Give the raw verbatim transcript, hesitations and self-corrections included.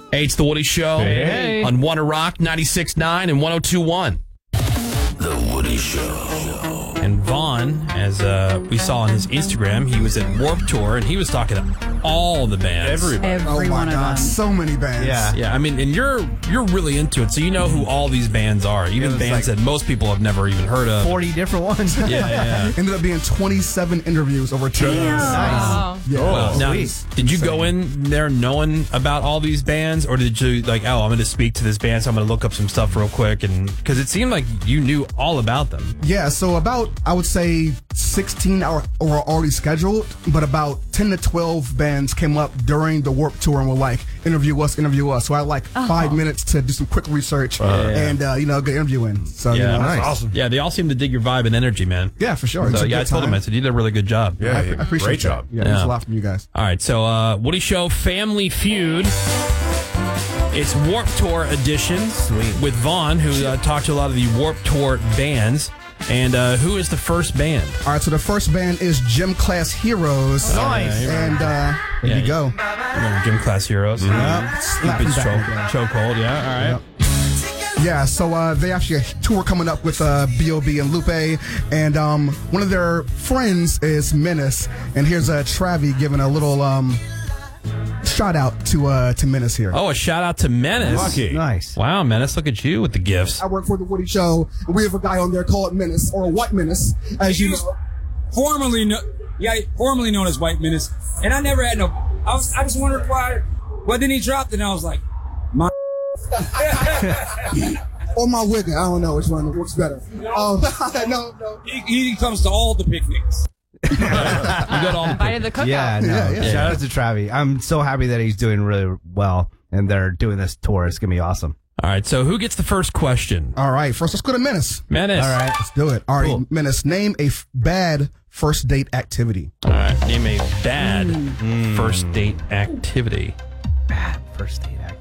Hey, it's The Woody Show Hey. on Wanna Rock ninety-six point nine and one oh two point one. The Woody Show. And Vaughn, as uh, we saw on his Instagram, he was at Warped Tour, and he was talking to all the bands. Everybody. Every Oh my one of God, them. so many bands. Yeah. Yeah, I mean, and you're you're really into it, so you know who all these bands are, even It was bands like that most people have never even heard of. forty different ones. Yeah, yeah. Ended up being twenty-seven interviews over two years. Oh. Yeah. Well, now, sweet. did you go in there knowing about all these bands, or did you like, oh, I'm going to speak to this band, so I'm going to look up some stuff real quick, and because it seemed like you knew all about them. Yeah, so about, I would say, sixteen are, were already scheduled, but about ten to twelve bands came up during the Warped Tour and were like, interview us, interview us. So I had like five minutes to do some quick research and, uh, you know, get interview in. So, you Yeah, know, That's awesome. Yeah, they all seem to dig your vibe and energy, man. yeah, for sure. It's So, a yeah, I good told him, I time. said, you did a really good job. Yeah, I, yeah, I appreciate great that. job. Yeah, Yeah. there's a lot from you guys. All right, so uh, Woody Show Family Feud. It's Warped Tour edition. Sweet. With Vaughn, who uh, talked to a lot of the Warped Tour bands. And uh, who is the first band? All right, so the first band is Gym Class Heroes. Nice. And uh, there Yeah, you go. Remember Gym Class Heroes? Yep. Slap Stupid them choke, back. chokehold, yeah, all right. Yep. Yeah, so uh, they actually have a tour coming up with uh, B O B and Lupe, and um, one of their friends is Menace, and here's uh, Travi giving a little um, shout out to uh, to Menace here. Oh, a shout out to Menace. Lucky. Nice. Wow, Menace, look at you with the gifts. I work for the Woody Show, and we have a guy on there called Menace, or White Menace, as you know. formerly no, yeah, formerly known as White Menace, and I never had no. I was, I just wondered why. Well, then he dropped it, and I was like, my. Or my wig, I don't know which one works better. Um, no, no. He, he comes to all the picnics. You got all the Invited the cookout. Yeah, no. Yeah, yeah. Shout out to Travi. I'm so happy that he's doing really well, and they're doing this tour. It's gonna be awesome. All right, so who gets the first question? All right, first let's go to Menace. Menace. All right. Let's do it. All right, Cool. Menace, name a f- bad first date activity. All right, name a bad first date activity. Bad first date.